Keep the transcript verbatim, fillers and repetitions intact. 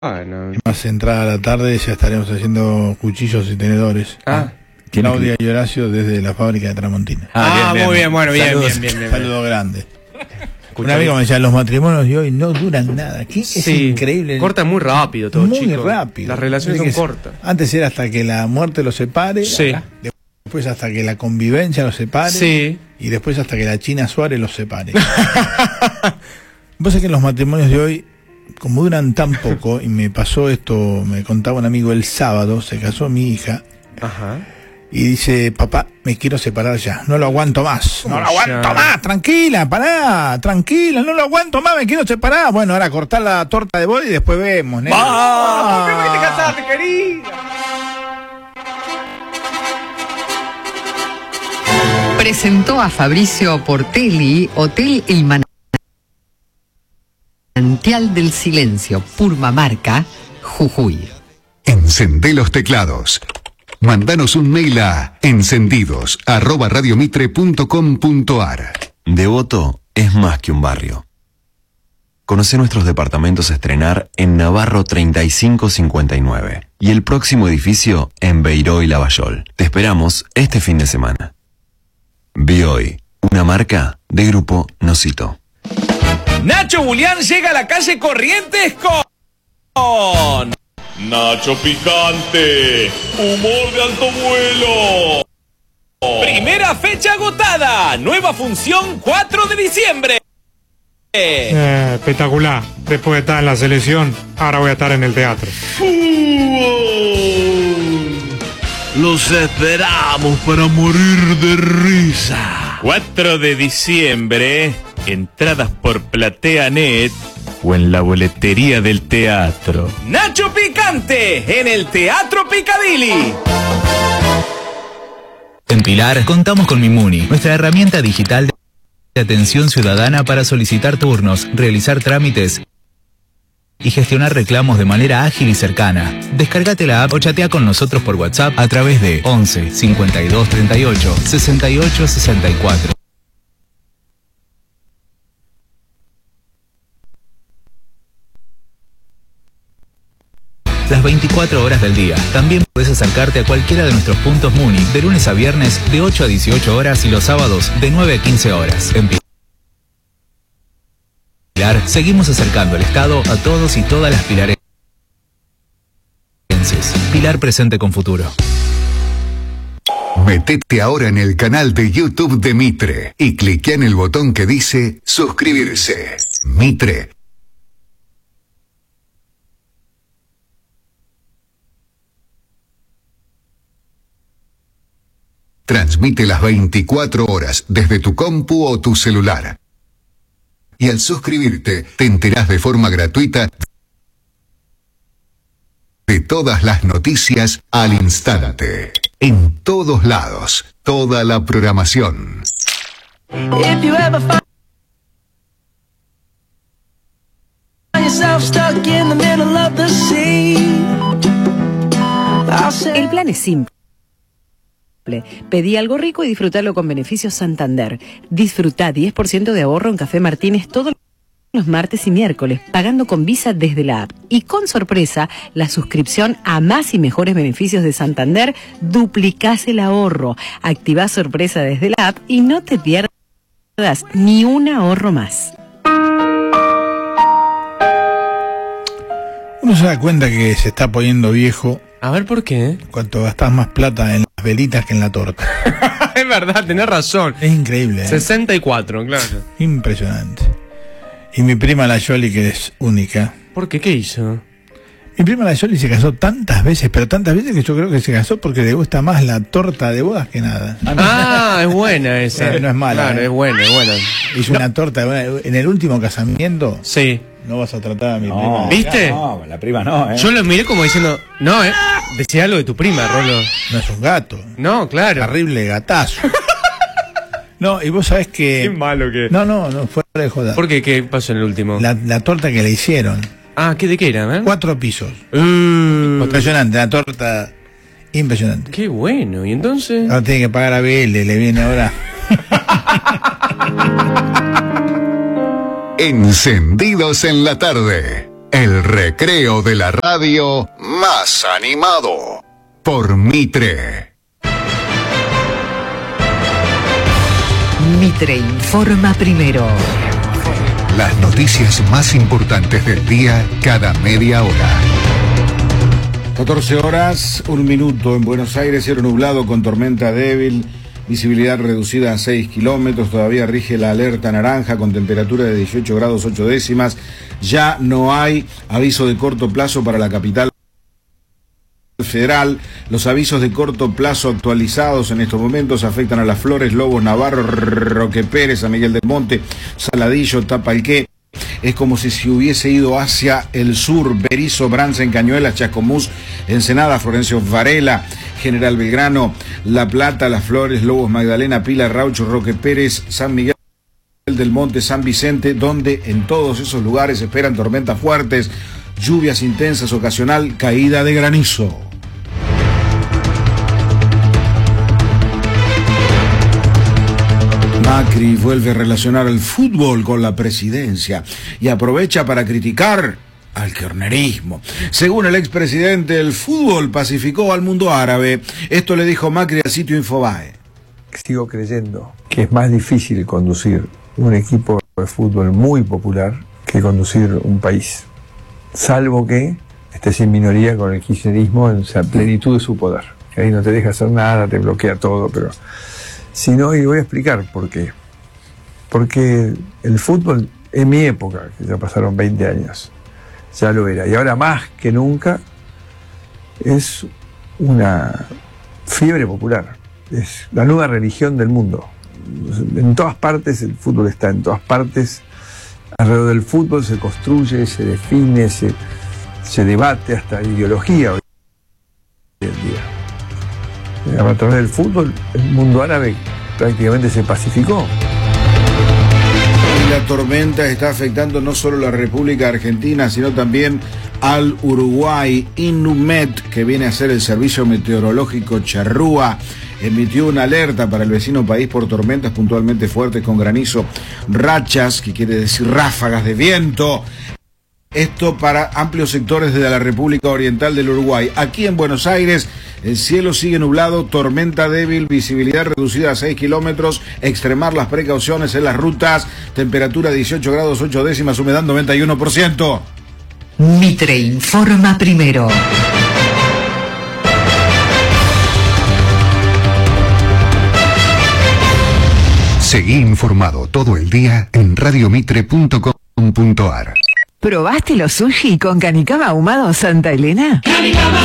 Ah, no. Más entrada a la tarde ya estaremos haciendo cuchillos y tenedores. Ah. Claudia y Horacio desde la fábrica de Tramontina. Ah, ah bien, muy bien, bueno, bien, Saludos, bien, bien, bien. Saludos grandes. Un amigo me decía, los matrimonios de hoy no duran nada. ¿Qué? Sí, es increíble. Corta muy rápido todo, Muy chico. rápido. Las relaciones son cortas. Antes era hasta que la muerte los separe. Sí. Después hasta que la convivencia los separe. Sí. Y después hasta que la China Suárez los separe. Vos sabés que los matrimonios de hoy, como duran tan poco, y me pasó esto, me contaba un amigo el sábado, se casó mi hija. Ajá. Y dice, papá, me quiero separar ya, no lo aguanto más. No lo aguanto ya? más, tranquila, pará, tranquila, no lo aguanto más, me quiero separar. Bueno, ahora cortar la torta de boda y después vemos, nena. ¡Ah! ¿Por qué te casaste, querida? Presentó a Fabricio Portelli Hotel El Manantial del Silencio, Purmamarca, Jujuy. Encendé los teclados. Mándanos un mail a encendidos arroba radiomitre punto com punto ar. Devoto es más que un barrio. Conoce nuestros departamentos a estrenar en Navarro treinta y cinco cincuenta y nueve y el próximo edificio en Beiró y Lavallol. Te esperamos este fin de semana. Bioy, una marca de Grupo Nocito. Nacho Julián llega a la calle Corrientes con Nacho Picante, humor de alto vuelo. Primera fecha agotada, nueva función cuatro de diciembre. Eh, espectacular. Después de estar en la selección, ahora voy a estar en el teatro. Los esperamos para morir de risa. cuatro de diciembre, entradas por PlateaNet o en la boletería del teatro. Nacho Picante en el Teatro Picadilly. En Pilar contamos con Mimuni, nuestra herramienta digital de atención ciudadana para solicitar turnos, realizar trámites y gestionar reclamos de manera ágil y cercana. Descárgate la app o chatea con nosotros por WhatsApp a través de once cincuenta y dos treinta y ocho sesenta y ocho sesenta y cuatro. Las veinticuatro horas del día. También puedes acercarte a cualquiera de nuestros puntos Muni de lunes a viernes de ocho a dieciocho horas y los sábados de nueve a quince horas. En Pilar, seguimos acercando el Estado a todos y todas las pilarenses. Pilar presente con futuro. Metete ahora en el canal de YouTube de Mitre y cliquea en el botón que dice suscribirse. Mitre. Transmite las veinticuatro horas desde tu compu o tu celular. Y al suscribirte, te enterás de forma gratuita de todas las noticias al instante. En todos lados, toda la programación. El plan es simple. Pedí algo rico y disfrutarlo con beneficios Santander. Disfruta diez por ciento de ahorro en Café Martínez todos los martes y miércoles, pagando con Visa desde la app. Y con sorpresa, la suscripción a más y mejores beneficios de Santander, duplicás el ahorro. Activá sorpresa desde la app y no te pierdas ni un ahorro más. Uno se da cuenta que se está poniendo viejo. A ver, ¿por qué? Cuanto gastás más plata en las velitas que en la torta. Es verdad, tenés razón. Es increíble, ¿eh? sesenta y cuatro, claro. Impresionante. Y mi prima la Yoli, que es única. ¿Por qué? ¿Qué hizo? Mi prima la Yoli se casó tantas veces, pero tantas veces que yo creo que se casó porque le gusta más la torta de bodas que nada. Ah, es buena esa. Eh, no es mala. Claro, eh. es buena, es buena. Hizo no. una torta de bodas. En el último casamiento. Sí. No vas a tratar a mi no, prima. ¿Viste? No, la prima no, ¿eh? Yo lo miré como diciendo, no, ¿eh? Decía algo de tu prima, Rolo. No es un gato. No, claro. Terrible gatazo. No, y vos sabés que... Qué malo que... No, no, no, fuera de joda. ¿Por qué? ¿Qué pasó en el último? La, la torta que le hicieron. Ah, ¿qué de qué era, eh? Cuatro pisos. Uh, Impresionante, la torta... Impresionante. Qué bueno, ¿y entonces? Ahora tiene que pagar a B L, le viene ahora... Encendidos en la tarde. El recreo de la radio más animado por Mitre. Mitre informa primero. Las noticias más importantes del día cada media hora. catorce horas, un minuto en Buenos Aires, cielo nublado con tormenta débil, visibilidad reducida a seis kilómetros, todavía rige la alerta naranja con temperatura de dieciocho grados ocho décimas, ya no hay aviso de corto plazo para la capital federal. Los avisos de corto plazo actualizados en estos momentos afectan a Las Flores, Lobos, Navarro, Roque Pérez, San Miguel del Monte, Saladillo, Tapalqué. Es como si se hubiese ido hacia el sur: Berizo, Bransen, Cañuelas, Chascomús, Ensenada, Florencio Varela, General Belgrano, La Plata, Las Flores, Lobos, Magdalena, Pila, Raucho, Roque Pérez, San Miguel del Monte, San Vicente, donde en todos esos lugares se esperan tormentas fuertes, lluvias intensas, ocasional caída de granizo. Macri vuelve a relacionar el fútbol con la presidencia y aprovecha para criticar al kirchnerismo. Según el expresidente, el fútbol pacificó al mundo árabe. Esto le dijo Macri al sitio Infobae. Sigo creyendo que es más difícil conducir un equipo de fútbol muy popular que conducir un país, salvo que estés en minoría con el kirchnerismo en la plenitud de su poder. Ahí no te deja hacer nada, te bloquea todo, pero si no, y voy a explicar por qué. Porque el fútbol, en mi época, que ya pasaron veinte años, ya lo era. Y ahora más que nunca es una fiebre popular. Es la nueva religión del mundo. En todas partes el fútbol está, en todas partes. Alrededor del fútbol se construye, se define, se, se debate hasta ideología hoy en día. A través del fútbol, el mundo árabe prácticamente se pacificó. La tormenta está afectando no solo a la República Argentina, sino también al Uruguay. Inumet, que viene a ser el servicio meteorológico charrúa, emitió una alerta para el vecino país por tormentas puntualmente fuertes con granizo, rachas, que quiere decir ráfagas de viento. Esto para amplios sectores de la República Oriental del Uruguay. Aquí en Buenos Aires, el cielo sigue nublado, tormenta débil, visibilidad reducida a seis kilómetros, extremar las precauciones en las rutas, temperatura dieciocho grados ocho décimas, humedad noventa y uno por ciento. Mitre informa primero. Seguí informado todo el día en radio mitre punto com punto ar. ¿Probaste los sushi con canicama ahumado Santa Elena?